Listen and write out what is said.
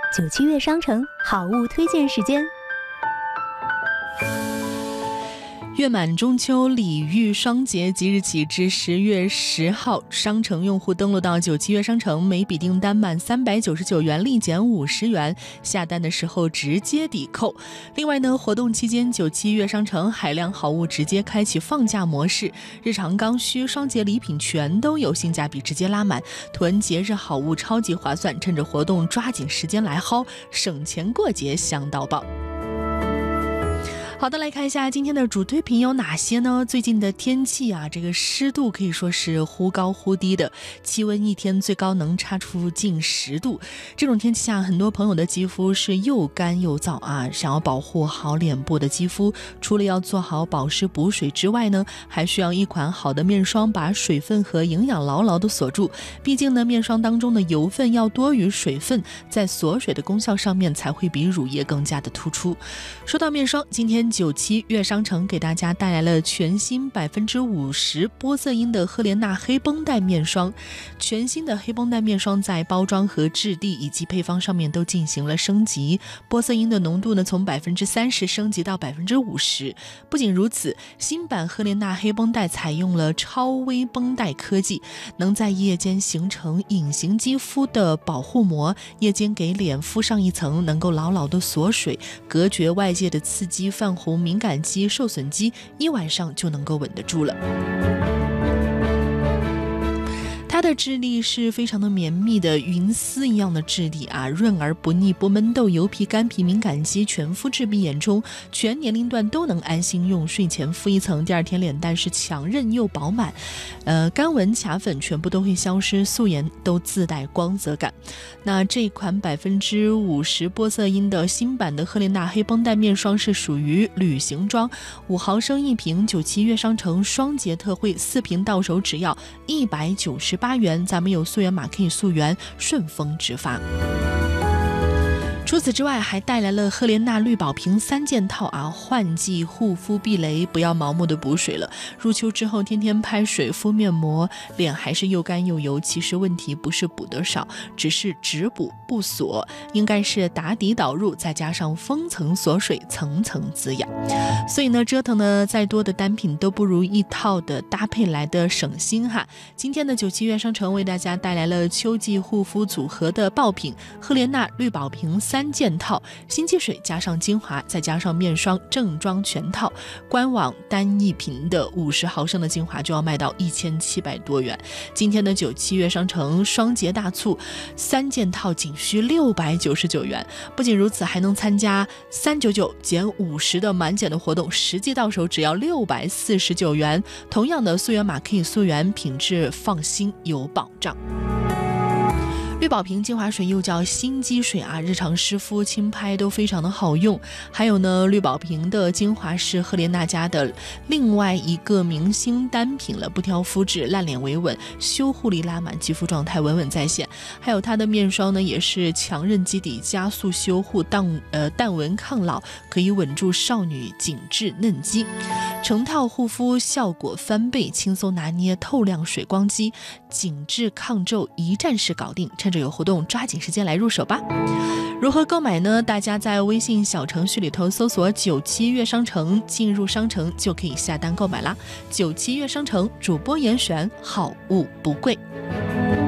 97月商城好物推荐时间。 月满中秋礼遇双节即日起至10月10号，商城用户登录到97月商城，每笔订单满399元立减50元，下单的时候直接抵扣。另外呢，活动期间97月商城海量好物直接开启放假模式，日常刚需双节礼品全都有性价比直接拉满，囤节日好物超级划算，趁着活动抓紧时间来薅，省钱过节香到爆。好的，来看一下今天的主推品有哪些呢？最近的天气啊，这个湿度可以说是忽高忽低的，气温一天最高能差出近10度。这种天气下，很多朋友的肌肤是又干又燥啊。想要保护好脸部的肌肤，除了要做好保湿补水之外呢，还需要一款好的面霜把水分和营养牢牢的锁住。毕竟呢，面霜当中的油分要多于水分，在锁水的功效上面才会比乳液更加的突出。说到面霜，今天97月商城给大家带来了全新50%玻色因的赫莲娜黑绷带面霜。全新的黑绷带面霜在包装和质地以及配方上面都进行了升级，玻色因的浓度呢从30%升级到50%。不仅如此，新版赫莲娜黑绷带采用了超微绷带科技，能在夜间形成隐形肌肤的保护膜，夜间给脸敷上一层，能够牢牢的锁水，隔绝外界的刺激、泛红、敏感肌、受损肌，一晚上就能够稳得住了。它的质地是非常的绵密的云丝一样的质地啊，润而不腻，不闷痘、油皮、干皮、敏感肌全肤质壁眼冲，全年龄段都能安心用。睡前敷一层，第二天脸蛋是强韧又饱满，干纹卡粉全部都会消失，素颜都自带光泽感。那这款50%玻色因的新版的赫莲娜黑绷带面霜是属于旅行装，5毫升一瓶，97月商城双节特惠，4瓶到手只要198元，咱们有溯源码可以溯源，顺丰直发。除此之外，还带来了赫莲娜绿宝瓶3件套啊，换季护肤避雷，不要盲目的补水了。入秋之后天天拍水敷面膜，脸还是又干又油，其实问题不是补得少，只是只补不锁，应该是打底导入，再加上封层锁水，层层滋养。所以呢，折腾的再多的单品都不如一套的搭配来的省心哈。今天的97月商城为大家带来了秋季护肤组合的爆品赫莲娜绿宝瓶3件套，新肌水加上精华再加上面霜正装全套，官网单一瓶的50毫升的精华就要卖到1700多元。今天的97月商城双节大促，3件套仅需699元。不仅如此，还能参加399减50的满减的活动，实际到手只要649元。同样的溯源码可以溯源，品质放心有保障。绿宝瓶精华水又叫新肌水啊，日常湿敷轻拍都非常的好用。还有呢，绿宝瓶的精华是赫莲娜家的另外一个明星单品了，不挑肤质，烂脸维稳，修护力拉满，肌肤状态稳稳在线。还有它的面霜呢，也是强韧基底，加速修护，淡纹抗老，可以稳住少女紧致嫩肌。成套护肤效果翻倍，轻松拿捏透亮水光肌，紧致抗皱，一站式搞定。趁着有活动，抓紧时间来入手吧。如何购买呢？大家在微信小程序里头搜索97月商城，进入商城就可以下单购买啦。97月商城主播严选，好物不贵。